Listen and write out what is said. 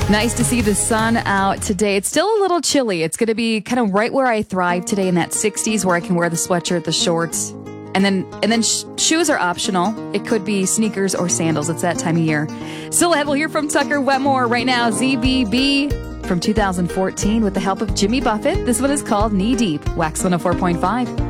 Nice to see the sun out today. It's still a little chilly. It's going to be kind of right where I thrive today in that 60s where I can wear the sweatshirt, the shorts, and then shoes are optional. It could be sneakers or sandals. It's that time of year. Still ahead, we'll hear from Tucker Wetmore right now. ZBB from 2014 with the help of Jimmy Buffett. This one is called Knee Deep. Wax 104.5.